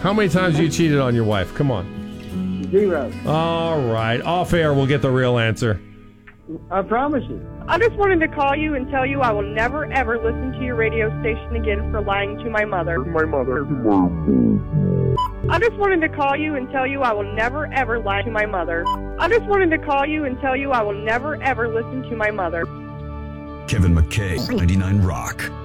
How many times you cheated on your wife? Come on. 0. All right. Off air, we'll get the real answer. I promise you. I just wanted to call you and tell you I will never, ever listen to your radio station again for lying to my mother. I just wanted to call you and tell you I will never, ever lie to my mother. I just wanted to call you and tell you I will never, ever listen to my mother. Kevin McKay, 99 Rock.